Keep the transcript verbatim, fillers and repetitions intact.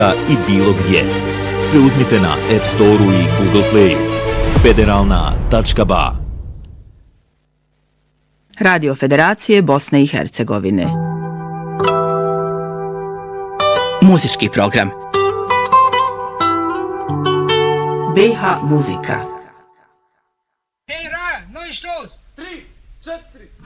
i bilo gdje. Preuzmite na App Store-u i Google Play. Federalna tačka ba. Radio Federacije Bosne i Hercegovine. Muzički program. B H muzika. Hej, Ra, no i što? Tri, četiri.